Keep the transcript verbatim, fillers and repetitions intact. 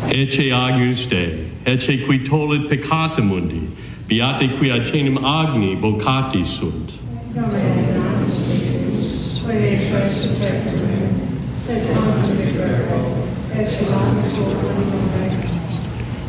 Ecce agnus Dei, ecce qui tollit peccata mundi, beate qui ad cenem agni vocati sunt. Domine nostris, quae resurrectum, sed non viverbo, et salvator